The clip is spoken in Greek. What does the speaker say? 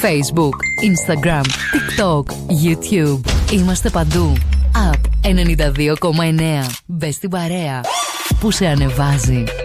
Facebook, Instagram, TikTok, YouTube. Είμαστε παντού. App 92,9. Μπες στην παρέα που σε ανεβάζει.